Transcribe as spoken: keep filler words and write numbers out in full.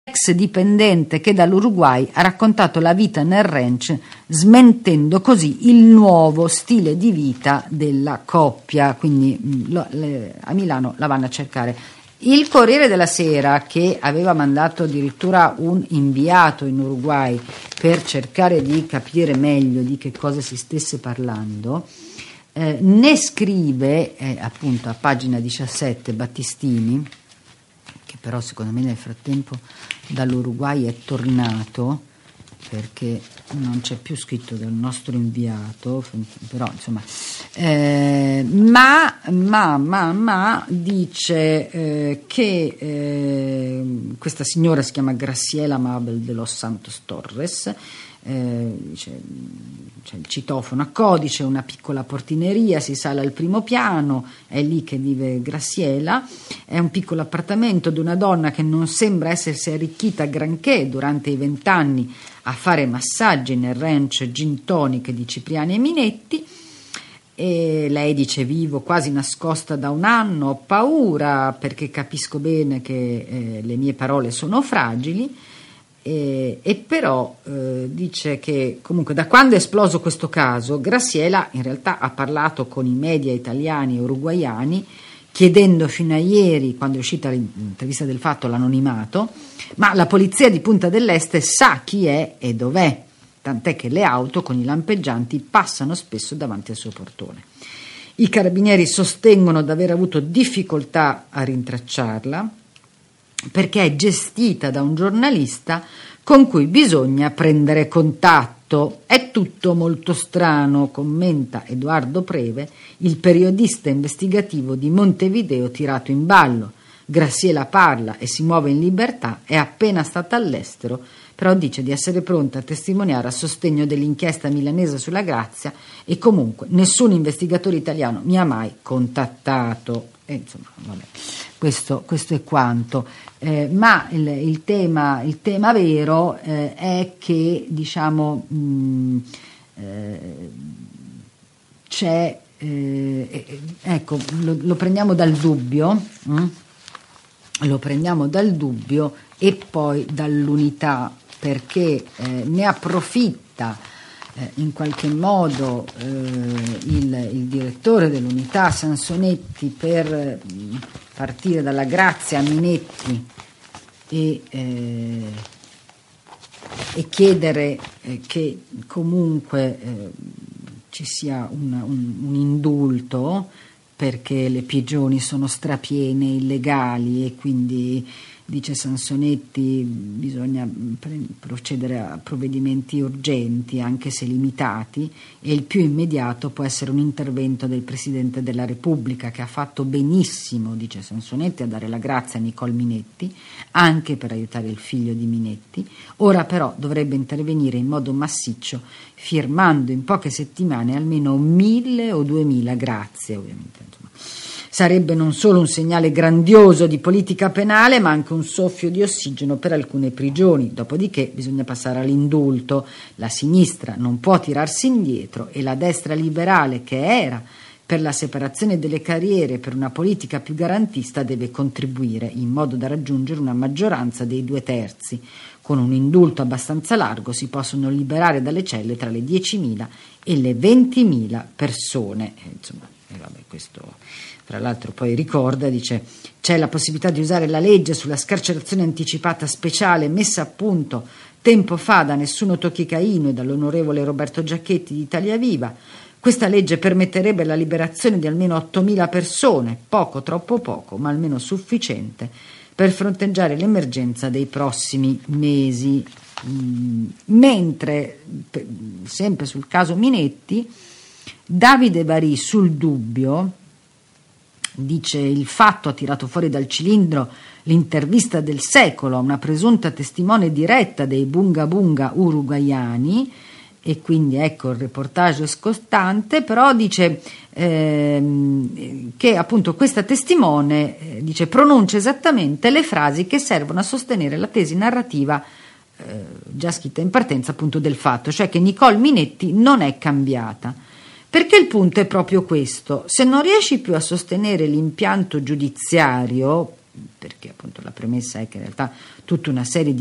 ex dipendente che dall'Uruguay ha raccontato la vita nel ranch, smentendo così il nuovo stile di vita della coppia. Quindi lo, le, a Milano la vanno a cercare. Il Corriere della Sera, che aveva mandato addirittura un inviato in Uruguay per cercare di capire meglio di che cosa si stesse parlando, eh, ne scrive eh, appunto a pagina diciassette Battistini, che però secondo me nel frattempo dall'Uruguay è tornato, perché non c'è più scritto dal nostro inviato, però insomma, eh, ma, ma, ma, ma dice eh, che eh, questa signora si chiama Graciela Mabel de los Santos Torres. Eh, dice, c'è il citofono a codice, una piccola portineria, si sale al primo piano, è lì che vive Graciela, è un piccolo appartamento di una donna che non sembra essersi arricchita granché durante i vent'anni a fare massaggi nel ranch gin tonic di Cipriani e Minetti. E lei dice: vivo quasi nascosta da un anno, ho paura perché capisco bene che eh, le mie parole sono fragili. E, e però eh, dice che comunque da quando è esploso questo caso Graciela in realtà ha parlato con i media italiani e uruguaiani, chiedendo fino a ieri, quando è uscita l'intervista del Fatto, l'anonimato, ma la polizia di Punta dell'Este sa chi è e dov'è, tant'è che le auto con i lampeggianti passano spesso davanti al suo portone. I carabinieri sostengono di aver avuto difficoltà a rintracciarla perché è gestita da un giornalista con cui bisogna prendere contatto. È tutto molto strano, commenta Edoardo Preve, il periodista investigativo di Montevideo tirato in ballo. Graciela parla e si muove in libertà, è appena stata all'estero, però dice di essere pronta a testimoniare a sostegno dell'inchiesta milanese sulla Grazia e comunque nessun investigatore italiano mi ha mai contattato. E insomma, vabbè, questo, questo è quanto. Eh, ma il, il, tema, il tema vero eh, è che, diciamo, mh, eh, c'è, eh, ecco, lo, lo prendiamo dal dubbio, mh? lo prendiamo dal dubbio e poi dall'unità, perché eh, ne approfitta eh, in qualche modo eh, il, il direttore dell'unità Sansonetti per eh, partire dalla Grazia a Minetti e, eh, e chiedere eh, che comunque eh, ci sia un, un, un indulto, perché le prigioni sono strapiene, illegali, e quindi, dice Sansonetti, bisogna pre- procedere a provvedimenti urgenti, anche se limitati, e il più immediato può essere un intervento del Presidente della Repubblica, che ha fatto benissimo, dice Sansonetti, a dare la grazia a Nicole Minetti, anche per aiutare il figlio di Minetti. Ora però dovrebbe intervenire in modo massiccio, firmando in poche settimane almeno mille o duemila grazie, ovviamente. Insomma. Sarebbe non solo un segnale grandioso di politica penale, ma anche un soffio di ossigeno per alcune prigioni. Dopodiché bisogna passare all'indulto. La sinistra non può tirarsi indietro e la destra liberale, che era per la separazione delle carriere, per una politica più garantista, deve contribuire in modo da raggiungere una maggioranza dei due terzi. Con un indulto abbastanza largo si possono liberare dalle celle tra le diecimila e le ventimila persone. E insomma, e vabbè, questo tra l'altro poi ricorda, dice: c'è la possibilità di usare la legge sulla scarcerazione anticipata speciale messa a punto tempo fa da Nessuno Tocchi Caino e dall'onorevole Roberto Giacchetti di Italia Viva. Questa legge permetterebbe la liberazione di almeno ottomila persone, poco, troppo poco, ma almeno sufficiente per fronteggiare l'emergenza dei prossimi mesi. Mm, mentre, per, sempre sul caso Minetti, Davide Barì sul Dubbio dice: il Fatto ha tirato fuori dal cilindro l'intervista del secolo a una presunta testimone diretta dei bunga bunga uruguaiani, e quindi ecco il reportage scostante, però dice ehm, che appunto questa testimone eh, dice pronuncia esattamente le frasi che servono a sostenere la tesi narrativa eh, già scritta in partenza appunto del Fatto, cioè che Nicole Minetti non è cambiata. Perché il punto è proprio questo: se non riesci più a sostenere l'impianto giudiziario, perché appunto la premessa è che in realtà tutta una serie di